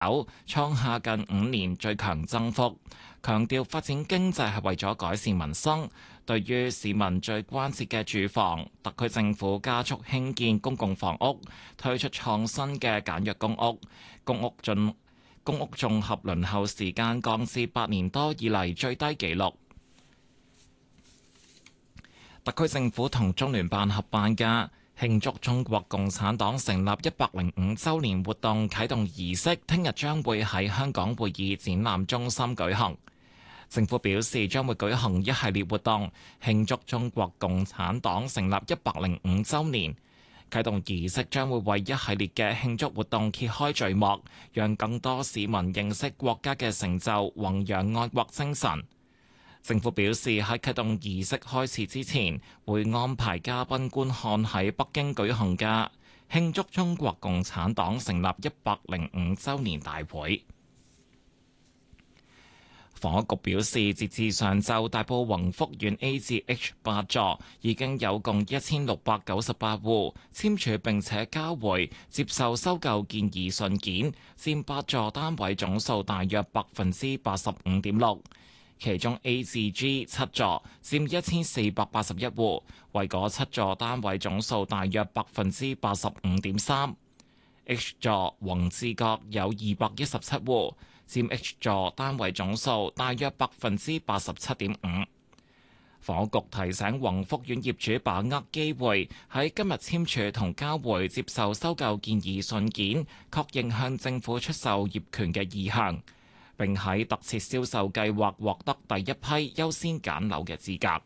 創下近5年最強增幅，強調發展經濟係為咗改善民生。對於市民最關切嘅住房，特區政府加速興建公共房屋，推出創新嘅簡約公屋，公屋綜合輪候時間降至8年多以嚟最低紀錄。特區政府同中聯辦合辦嘅慶祝中國共產黨成立105週年活動啟動儀式，聽日將會喺香港會議展覽中心舉行。政府表示將會舉行一系列活動，慶祝中國共產黨成立105週年。啟動儀式將會為一系列嘅慶祝活動揭開序幕，讓更多市民認識國家嘅成就，弘揚愛國精神。政府表示喺啟動儀式開始之前，會安排嘉賓觀看喺北京舉行嘅慶祝中國共產黨成立105週年大會。房屋局表示，截至上晝，大埔宏福苑 A 至 H 8座已經有共1698戶簽署並且交回接受收購建議信件，佔8座單位總數大約85.6%。其中 A 至 G 7座佔1481戶，為嗰7座單位總數大約85.3%。H 座宏志閣有217戶，佔 H 座單位總數大約87.5%。房屋局提醒宏福苑業主把握機會，喺今日簽署同交回接受收購建議信件，確認向政府出售業權嘅意向，並喺特設銷售計劃獲得第一批優先揀樓嘅資格。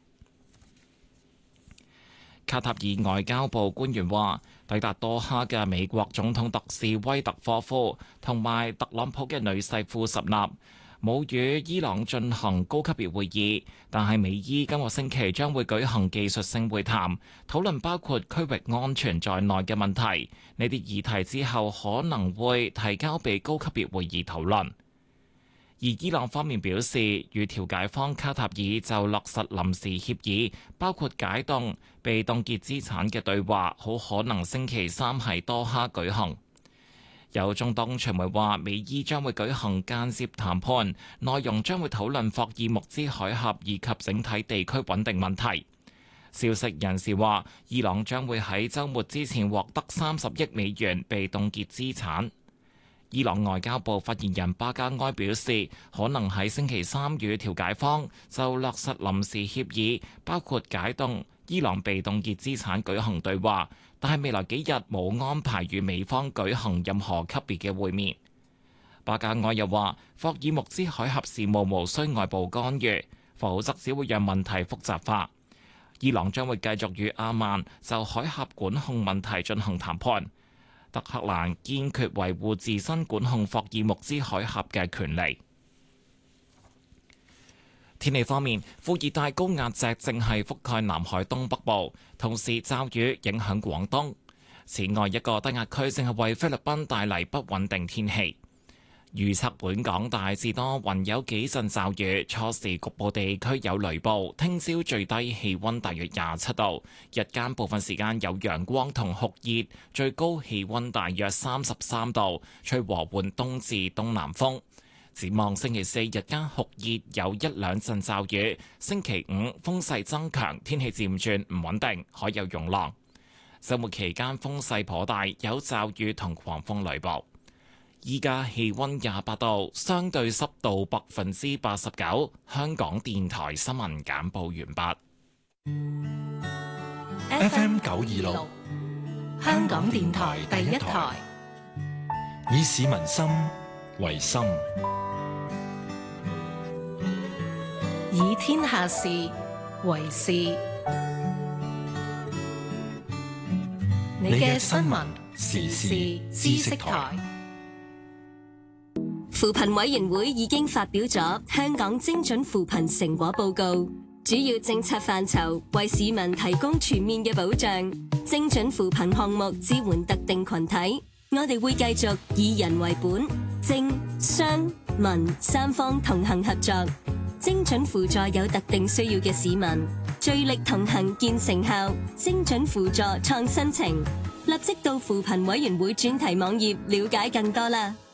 卡塔爾外交部官員話，抵達多哈嘅美國總統特使威特科夫同埋特朗普嘅女婿庫什納冇與伊朗進行高級別會議，但係美伊今個星期將會舉行技術性會談，討論包括區域安全在內嘅問題。呢啲議題之後可能會提交俾高級別會議討論。而伊朗方面表示，與調解方卡塔爾就落實臨時協議，包括解凍被凍結資產嘅對話，好可能星期3喺多哈舉行。有中東傳媒話，美伊將會舉行間接談判，內容將會討論霍爾木茲海峽以及整體地區穩定問題。消息人士話，伊朗將會喺週末之前獲得30億美元被凍結資產。伊朗外交部發言人巴加埃表示，可能喺星期3與調解方就落實臨時協議，包括解凍伊朗被凍結資產舉行對話，但係未來幾日冇安排與美方舉行任何級別嘅會面。巴加埃又話，霍爾木茲海峽事務無需外部干預，否則只會讓問題複雜化。伊朗將會繼續與阿曼就海峽管控問題進行談判。德黑蘭堅決維護自身管控霍爾木茲海峽嘅權利。天氣方面，副熱帶高壓脊正係覆蓋南海東北部，同時驟雨影響廣東。此外，一個低壓區正係為菲律賓帶嚟不穩定天氣。預測本港大致多雲，有幾陣驟雨，初時局部地區有雷暴。聽朝最低氣溫大約27度，日間部分時間有陽光同酷熱，最高氣溫大約33度，吹和緩東至東南風。展望星期4日間酷熱，有一兩陣驟雨。星期5風勢增強，天氣漸轉唔穩定，海有湧浪。週末期間風勢頗大，有驟雨同狂風雷暴。依家氣溫28度，相對濕度89%。香港電台新聞簡報完畢。 FM 926，香港電台第一台，以市民心為心， 以天下事為事。你嘅新聞時事知識台。 扶貧委員會已經發表咗香港精準扶貧成果報告，主要政策範疇為市民提供全面嘅保障。精準扶貧項目支援特定群體，我哋會繼續以人為本，政、商、民三方同行合作，精準扶助有特定需要嘅市民，聚力同行見成效。精準扶助創新程，立即到扶貧委員會專題網頁了解更多啦。